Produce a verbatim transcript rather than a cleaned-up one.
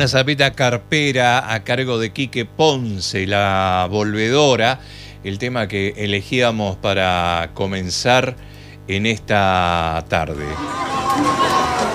Una zapeta carpera a cargo de Quique Ponce, La Volvedora, el tema que elegíamos para comenzar en esta tarde.